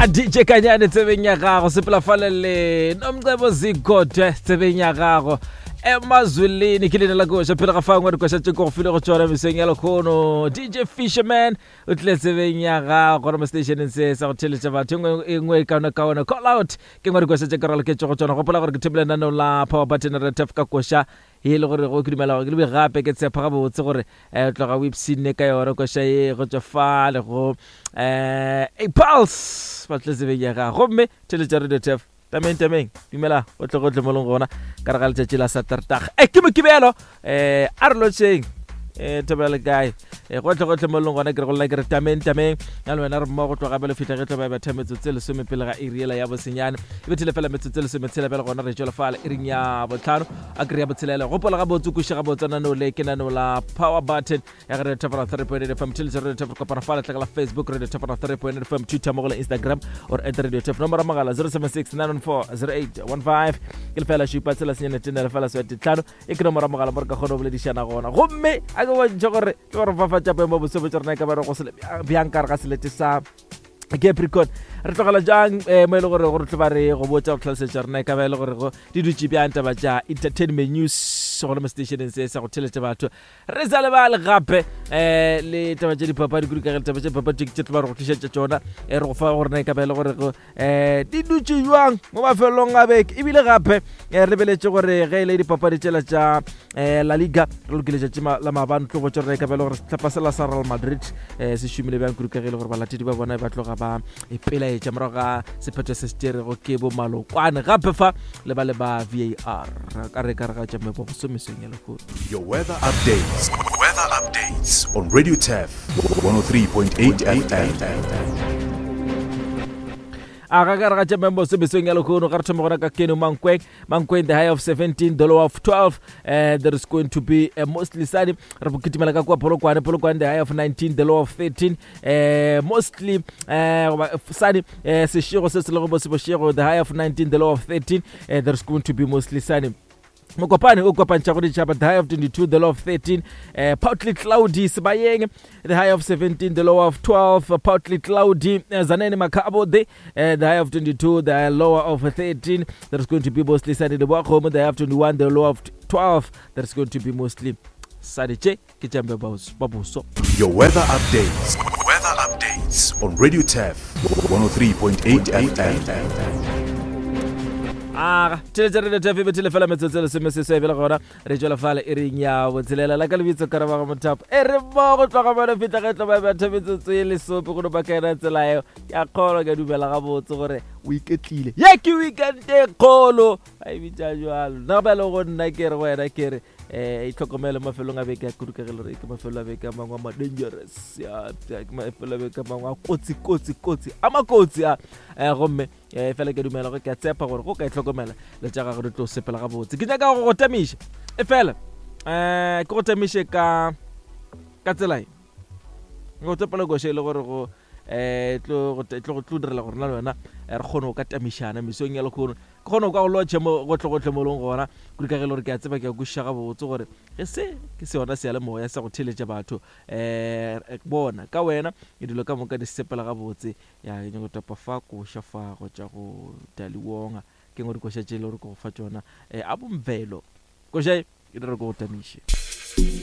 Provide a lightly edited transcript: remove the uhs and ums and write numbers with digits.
DJ Kanyane tsebeng ya gago sepela falele nomcebo zikode tsebeng ya gago emazwilini ke lena la go shapela ga fangwa di kwasha tsheko go file go tsora miseng ya lekhono DJ Fisherman o tle tsebeng ya gago re station se sa go theletsa batho engwe kana ka ona call out ke ngwa di kwasha tsheko re ke go tsona go pola gore ke thebela nna la power button re tef ka kwasha e le gore go kudumela go le gape ke tsepa ga botse gore tlo ga website ka yona kwasha e go tsfa le go a pulse ba tle tsebeng ya gago mme theletsa re tef tameng dumela o tle go tle molong gona ka re ga letšatši la Saterdag ke mo kibelo a re lotšeng tebele guy go tle molong gona ke re go lla ke re tameng ya le wena re mmo go tloga bele fitla ge tlo ba batha metsotse le some pele ga iriela ya bosenyane e be telefela metsotse le some tshela bele gona re tšola fala iring ya botlhano a kry ya botshelele go pola ga botse kuša ga botsana no le ke nano la power button ya re tafara 3.8 FM tšheletse re tafara kopana fala tla la Facebook re tafara 3.8 FM Twitter mo go Instagram or radio taf nomoro magala 0769140815 ke le fela shupa tsela senyane tenela fela se tlhano e ke nomoro magala mo re ka gona boledišana gona gomme a go bontsha gore ke gore fa tšapa mo bosebo tsona ka ba re go se biancar ga selete sa Capricorn re tlogela jang mo ile gore go tloba re go botsa go tlhalosetsa rena ka ba ile gore go di dutse bianta ba ja entertainment news go le station se sa go theletsa batho re sa le ba le gape le taba tse di papadi go ka taba tse papadi tse tloba re go tlisetsa tsona re go fa gore ka ba ile gore go di dutse jwang mo mafelong a beke ebile gape re beletse gore ge ile di papadi tsela tsa La Liga re lokile tša la mabano tlo go tsore ka ba ile gore tlhapa sela sa Real Madrid se shumile bjang go ka ile gore ba latedi ba bona ba tloga ba ipela e tšamara ga sephetho se stere go ke bo malokwane gape fa le ba VAR ka re ka ga tšame bo someseng ya lekgo. Your weather updates on Radio TEF 103.8 FM. Aga ga ga tšame bo someseng ya lekgo ga re thoma gona ka Keno Mankweng the high of 17, the low of 12. There is going to be mostly sunny. Re bokitimela ka kwa Polokwane the high of 19, the low of 13. Mostly sunny. Seshego se le go bo Seshego the high of 19, the low of 13. There is going to be mostly sunny. Mokopane o kopantša go ditšhaba the high of 22, the low of 13. Partly cloudy Sibayeng, the high of 17, the low of 12. Partly cloudy Zanene Makabode, the high of 22, the lower of 13. There's going to be mostly sunny. The walk home, the high of 21, the low of 12. There's going to be mostly sunny. Your weather updates on Radio TEF 103.8 FM. Tšhelete tefe be telefela metsotse le semese se bela gona re tšola fala iring ya botselela la ka lebitso ka raba ga mothapo re mo go tloga bona fitla ge tlo ba batho metsotso e le sope go ba ka ena tsela eo ya kgolo ka dumela ga botse gore o iketlile ye ke weekend e kgolo a e bitša jalo nna ba le go nna ke re go wena ke re itlhokomele mafelong a beke a kudukagelo re ke mafelo a beke a mangwe a ma dangerous ya ke mafelo a beke a mangwe a kotsi a makotsi a gomme fela ke dumela go ke a tsepa gore go ka itlhokomela le tša gago di tlo sepela ga botse ke nyaka go tamiša fela ke go tamiše ka tselae go tsepela goše le gore go tlo direla gore na le wena re kgone go ka tamišana mesong ya lekgono ke kgone go ka go lotšhe gotlhe molong gona kudikagele gore ke a tseba ke a kwešiša ga botse gore ge se ke se yona sealemoya sa go theletša batho bona ka wena ke dilo ka moka di sepela ga botse ya ke nyako tapa fa koša fa go tša go taliwonga ke ngo di koša tše le gore ke go fa tšona a bomvelo koša ke dire go tamiše.